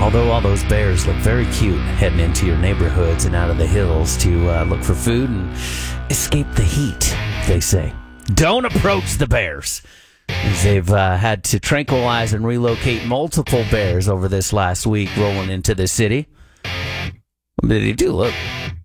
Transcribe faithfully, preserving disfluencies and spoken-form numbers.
Although all those bears look very cute heading into your neighborhoods and out of the hills to uh, look for food and escape the heat, they say. Don't approach the bears. As they've uh, had to tranquilize and relocate multiple bears over this last week rolling into the city. But they do look